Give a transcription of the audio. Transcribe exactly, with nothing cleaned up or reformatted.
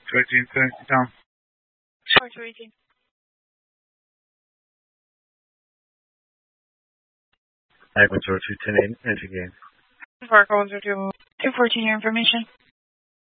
two eighteen, down. Sure, two eighteen. Ivan zero two ten eight, entry game. Sparkle zero two two fourteen, your information.